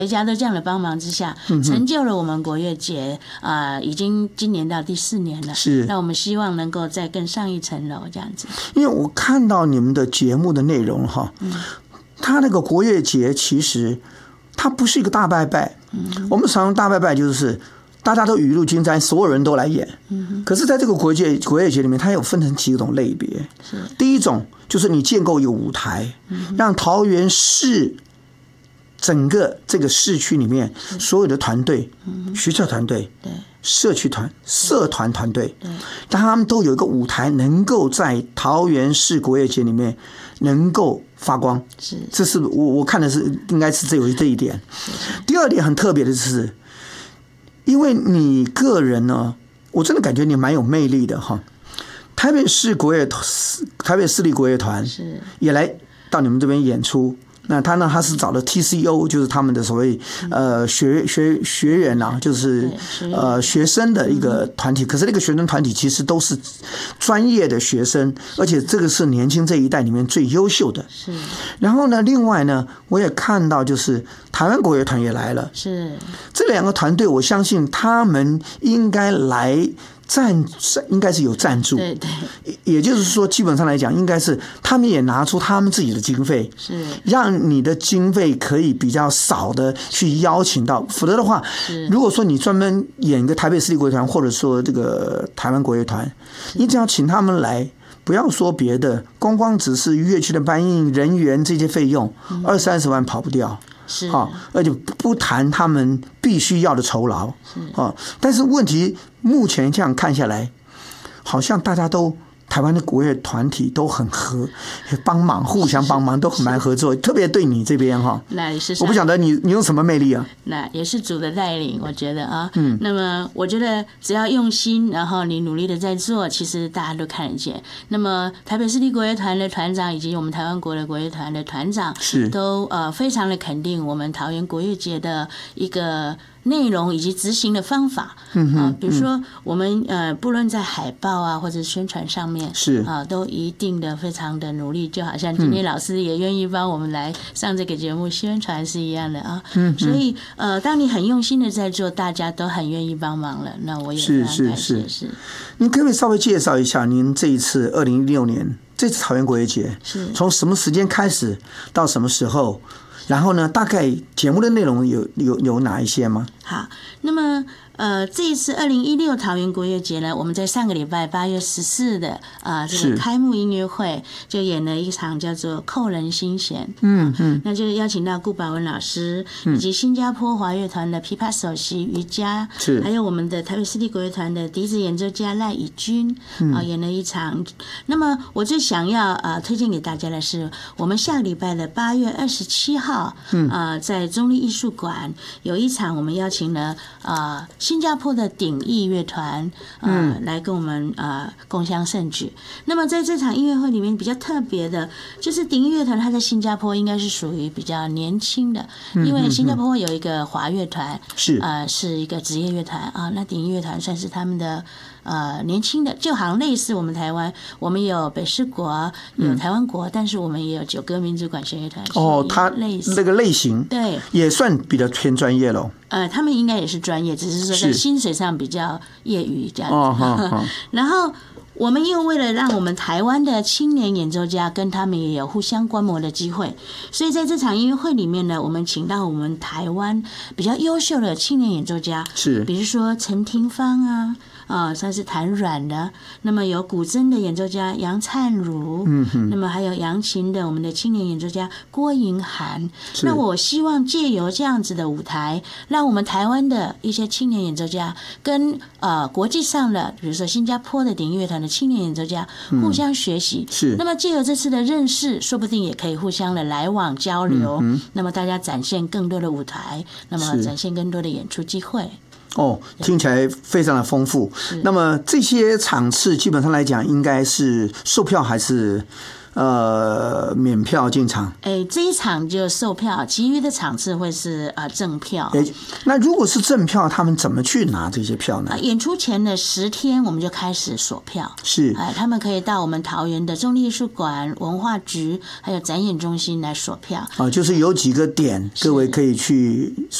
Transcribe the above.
国家都这样的帮忙之下，成就了我们国乐节已经今年到第4年了。 是， 那我们希望能够再更上一层楼这样子。 因为我看到你们的节目的内容哈，它那个国乐节其实它不是一个大拜拜，我们常常大拜拜就是大家都雨露均沾，所有人都来演。可是在这个国乐节里面，它有分成几种类别。第一种就是你建构一个舞台，让桃园市整个这个市区里面所有的团队、学校团队、社区团、社团团队，让他们都有一个舞台，能够在桃园市国乐节里面能够发光。这是我看的是应该是只有这一点。第二点很特别的是，因为你个人呢，我真的感觉你蛮有魅力的哈。台北市立国乐团也来到你们这边演出。那他是找了 TCO， 就是他们的所谓学员啊，就是学生的一个团体。可是那个学生团体其实都是专业的学生，而且这个是年轻这一代里面最优秀的。然后呢，另外呢，我也看到就是台湾国乐团也来了。这2个团队，我相信他们应该来。应该是有赞助，也就是说，基本上来讲，应该是他们也拿出他们自己的经费，让你的经费可以比较少的去邀请到，否则的话，如果说你专门演一个台北市立国乐团，或者说这个台湾国乐团，你只要请他们来，不要说别的，光只是乐器的搬运、人员这些费用，20-30万跑不掉。而且不谈他们必须要的酬劳。但是问题目前这样看下来，好像大家都台湾的国乐团体都很帮忙，互相帮忙，都很蛮合作，特别对你这边哈。 那也是， 我不晓得你有什么魅力啊？ 那也是主的带领，我觉得啊，那么我觉得只要用心，然后你努力的在做，其实大家都看得见。那么台北市立国乐团的团长以及我们台湾国乐团的团长都非常的肯定我们桃园国乐节的一个内容以及执行的方法。比如说我们不论在海报啊或者宣传上面都一定的非常的努力，就好像今天老师也愿意帮我们来上这个节目宣传是一样的啊。所以当你很用心的在做，大家都很愿意帮忙了，那我也非常感谢。 您可不可以稍微介绍一下您这一次2016年这次桃园国乐节从什么时间开始到什么时候？然后呢，大概节目的内容有哪一些吗？ 好，那么这一次2016桃园国乐节呢，我们在上个礼拜8月14的这个开幕音乐会就演了一场叫做《扣人心弦》。那就是邀请到顾宝文老师，以及新加坡华乐团的琵琶首席瑜伽，还有我们的台北市立国乐团的笛子演奏家赖以君演了一场。那么我最想要推荐给大家的是，我们下个礼拜的8月27号在中立艺术馆有一场，我们邀请了新加坡的鼎艺乐团来跟我们共襄盛举。那么在这场音乐会里面比较特别的就是鼎艺乐团，它在新加坡应该是属于比较年轻的，因为新加坡有一个华乐团是一个职业乐团那鼎艺乐团算是他们的年轻的，就好像类似我们台湾，我们有北市国，有台湾国，但是我们也有九歌民族管弦乐团。 它那个类型对也算比较偏专业咯。 他们应该也是专业，只是说在薪水上比较业余这样子。然后我们又为了让我们台湾的青年演奏家跟他们也有互相观摩的机会，所以在这场音乐会里面呢，我们请到我们台湾比较优秀的青年演奏家，比如说陈廷芳算是弹软的，那么有古筝的演奏家杨灿如，那么还有扬琴的我们的青年演奏家郭莹涵。那我希望借由这样子的舞台，让我们台湾的一些青年演奏家跟国际上的，比如说新加坡的鼎艺乐团的青年演奏家互相学习。那么借由这次的认识，说不定也可以互相的来往交流，那么大家展现更多的舞台，那么展现更多的演出机会。 听起来非常的丰富。那么这些场次基本上来讲，应该是售票还是免票进场？ 这一场就售票，其余的场次会是赠票。 那如果是赠票，他们怎么去拿这些票呢？ 演出前的10天，我们就开始锁票。 是， 他们可以到我们桃园的中立艺术馆、文化局还有展演中心来锁票。 就是有几个点，各位可以去